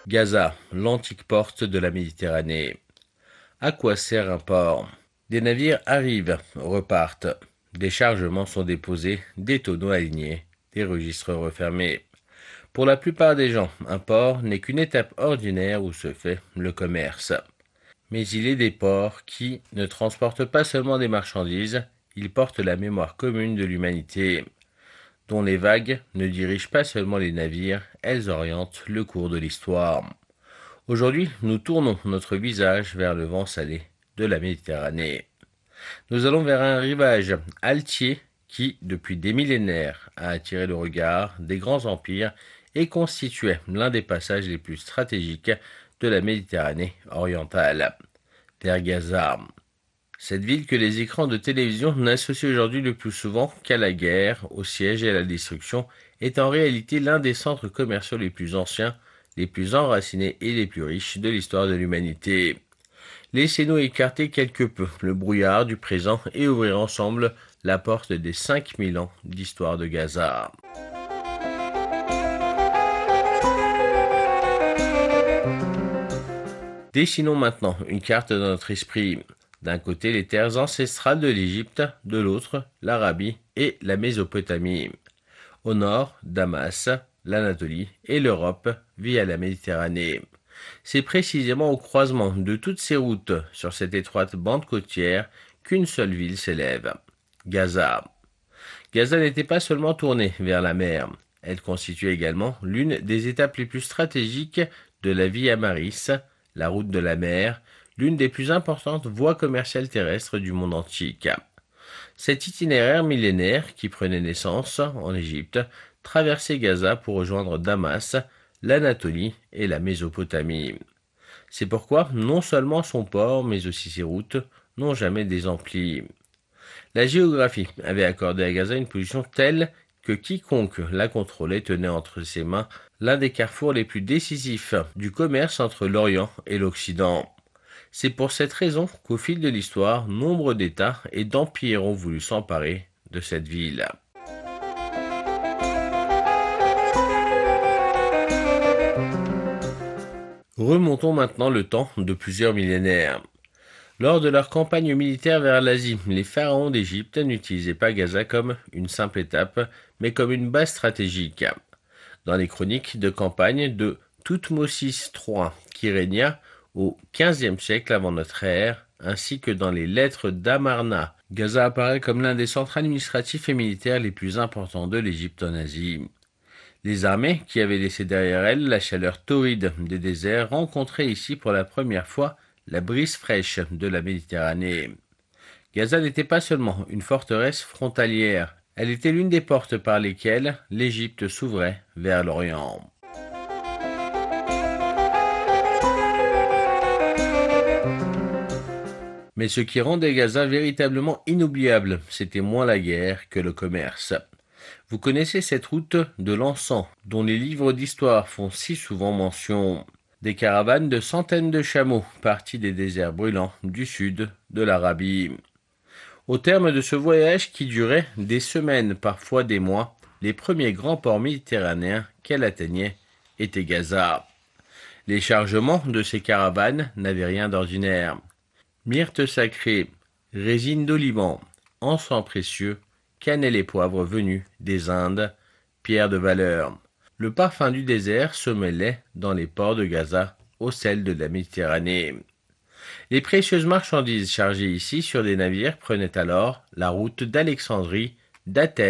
Gaza, l'antique porte de la Méditerranée. À quoi sert un port? Des navires arrivent, repartent. Des chargements sont déposés, des tonneaux alignés, des registres refermés. Pour la plupart des gens, un port n'est qu'une étape ordinaire où se fait le commerce. Mais il est des ports qui ne transportent pas seulement des marchandises, ils portent la mémoire commune de l'humanité, dont les vagues ne dirigent pas seulement les navires, elles orientent le cours de l'histoire. Aujourd'hui, nous tournons notre visage vers le vent salé de la Méditerranée. Nous allons vers un rivage altier qui, depuis des millénaires, a attiré le regard des grands empires et constituait l'un des passages les plus stratégiques de la Méditerranée orientale, vers Gaza. Cette ville que les écrans de télévision n'associent aujourd'hui le plus souvent qu'à la guerre, au siège et à la destruction, est en réalité l'un des centres commerciaux les plus anciens, les plus enracinés et les plus riches de l'histoire de l'humanité. Laissez-nous écarter quelque peu le brouillard du présent et ouvrir ensemble la porte des 5000 ans d'histoire de Gaza. Dessinons maintenant une carte dans notre esprit. D'un côté, les terres ancestrales de l'Égypte, de l'autre, l'Arabie et la Mésopotamie. Au nord, Damas, l'Anatolie et l'Europe via la Méditerranée. C'est précisément au croisement de toutes ces routes sur cette étroite bande côtière qu'une seule ville s'élève, Gaza. Gaza n'était pas seulement tournée vers la mer, elle constituait également l'une des étapes les plus stratégiques de la Via Maris, la route de la mer, l'une des plus importantes voies commerciales terrestres du monde antique. Cet itinéraire millénaire, qui prenait naissance en Égypte, traversait Gaza pour rejoindre Damas, l'Anatolie et la Mésopotamie. C'est pourquoi non seulement son port, mais aussi ses routes n'ont jamais désempli. La géographie avait accordé à Gaza une position telle que quiconque la contrôlait tenait entre ses mains l'un des carrefours les plus décisifs du commerce entre l'Orient et l'Occident. C'est pour cette raison qu'au fil de l'histoire, nombre d'États et d'empires ont voulu s'emparer de cette ville. Remontons maintenant le temps de plusieurs millénaires. Lors de leur campagne militaire vers l'Asie, les pharaons d'Égypte n'utilisaient pas Gaza comme une simple étape, mais comme une base stratégique. Dans les chroniques de campagne de Thoutmôsis III, qui régna au XVe siècle avant notre ère, ainsi que dans les lettres d'Amarna, Gaza apparaît comme l'un des centres administratifs et militaires les plus importants de l'Égypte en Asie. Les armées, qui avaient laissé derrière elles la chaleur torride des déserts, rencontraient ici pour la première fois la brise fraîche de la Méditerranée. Gaza n'était pas seulement une forteresse frontalière, elle était l'une des portes par lesquelles l'Égypte s'ouvrait vers l'Orient. Mais ce qui rendait Gaza véritablement inoubliable, c'était moins la guerre que le commerce. Vous connaissez cette route de l'encens, dont les livres d'histoire font si souvent mention. Des caravanes de centaines de chameaux partis des déserts brûlants du sud de l'Arabie. Au terme de ce voyage qui durait des semaines, parfois des mois, les premiers grands ports méditerranéens qu'elle atteignait étaient Gaza. Les chargements de ces caravanes n'avaient rien d'ordinaire. Myrte sacrée, résine d'oliban, encens précieux, cannelle et poivre venus des Indes, pierres de valeur. Le parfum du désert se mêlait dans les ports de Gaza au sel de la Méditerranée. Les précieuses marchandises chargées ici sur des navires prenaient alors la route d'Alexandrie, d'Athènes